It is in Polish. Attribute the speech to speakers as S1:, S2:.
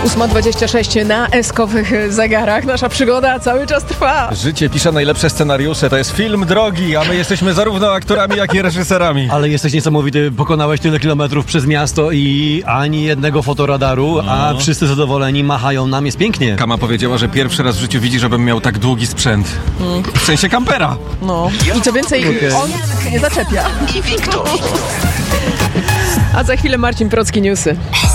S1: 8:26 na eskowych zegarach. Nasza przygoda cały czas trwa.
S2: Życie pisze najlepsze scenariusze. To jest film drogi, a my jesteśmy zarówno aktorami, jak i reżyserami.
S3: Ale jesteś niesamowity. Pokonałeś tyle kilometrów przez miasto i ani jednego fotoradaru, a wszyscy zadowoleni machają nam. Jest pięknie.
S2: Kama powiedziała, że pierwszy raz w życiu widzi, żebym miał tak długi sprzęt. W sensie kampera.
S1: No. I co więcej, on nie zaczepia.
S4: I Wiktor.
S1: A za chwilę Marcin Procki, newsy.